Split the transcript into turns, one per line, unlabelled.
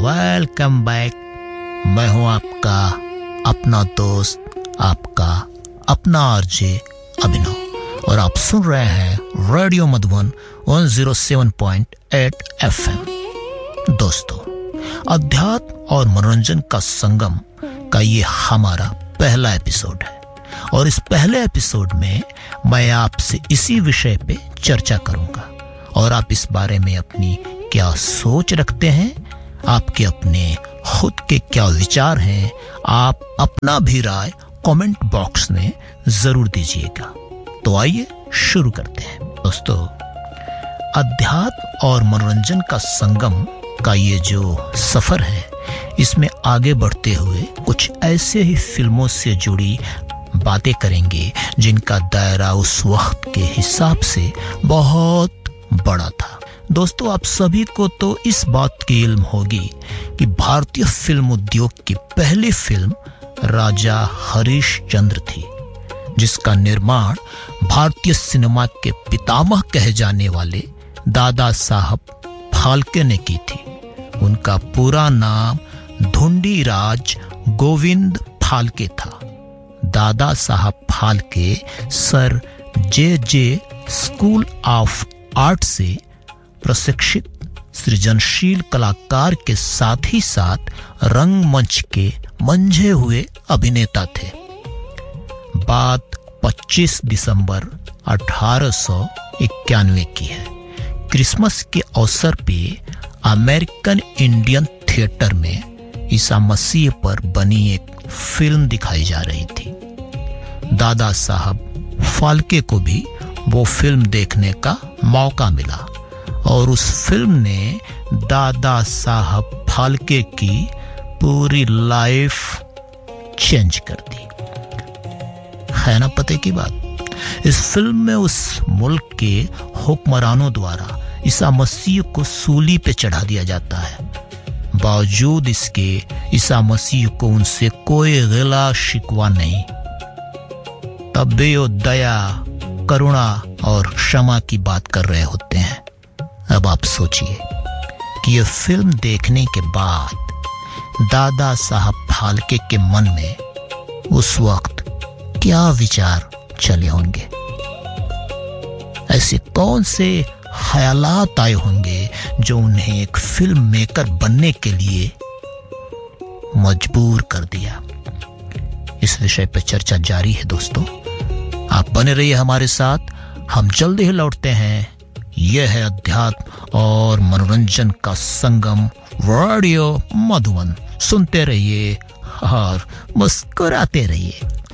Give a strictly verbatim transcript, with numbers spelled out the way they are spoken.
Welcome back. मैं हूं आपका अपना दोस्त, आपका अपना आरजे अभिनव, और आप सुन रहे हैं रेडियो मधुबन एक सौ सात पॉइंट आठ एफएम। दोस्तों, अध्यात्म और मनोरंजन का संगम का ये हमारा पहला एपिसोड है, और इस पहले एपिसोड में मैं आपसे इसी विषय पे चर्चा करूंगा। और आप इस बारे में अपनी क्या सोच रखते हैं, आपके अपने खुद के क्या विचार हैं, आप अपना भी राय कमेंट बॉक्स में जरूर दीजिएगा। तो आइए शुरू करते हैं। दोस्तों, अध्यात्म और मनोरंजन का संगम का ये जो सफर है, इसमें आगे बढ़ते हुए कुछ ऐसे ही फिल्मों से जुड़ी बातें करेंगे जिनका दायरा उस वक्त के हिसाब से बहुत बड़ा था। दोस्तों, आप सभी को तो इस बात की इल्म होगी कि भारतीय फिल्म उद्योग की पहली फिल्म राजा हरिश्चंद्र थी, जिसका निर्माण भारतीय सिनेमा के पितामह कहे जाने वाले दादा साहब फाल्के ने की थी। उनका पूरा नाम धुंडीराज गोविंद फाल्के था। Dada Saheb Phalke sir J J school of art से प्रशिक्षित सृजनशील कलाकार के साथ ही साथ रंगमंच के मंझे हुए अभिनेता थे। बात पच्चीस दिसंबर अठारह सौ इक्यानवे की है। क्रिसमस के अवसर पे अमेरिकन इंडियन थिएटर में ईसा मसीह पर बनी एक फिल्म दिखाई जा रही थी। दादा साहब फाल्के को भी वो फिल्म देखने का मौका मिला, और उस फिल्म ने दादा साहब फाल्के की पूरी लाइफ चेंज कर दी। है ना पते की बात। इस फिल्म में उस मुल्क के हुक्मरानों द्वारा ईसा मसीह को सूली पे चढ़ा दिया जाता है। बावजूद इसके ईसा मसीह को उनसे कोई गिला शिकवा नहीं। तब भी वो दया, करुणा और क्षमा की बात कर रहे होते हैं। अब आप सोचिए कि ये फिल्म देखने के बाद दादा साहब फाल्के के मन में उस वक्त क्या विचार चले होंगे। ऐसे कौन से ख्यालात आए होंगे जो उन्हें एक फिल्म मेकर बनने के लिए मजबूर कर दिया। इस विषय पर चर्चा जारी है। दोस्तों, आप बने रहिए हमारे साथ। हम जल्दी ही लौटते हैं। यह है अध्यात्म और मनोरंजन का संगम, रेडियो मधुबन। सुनते रहिए और मुस्कुराते रहिए।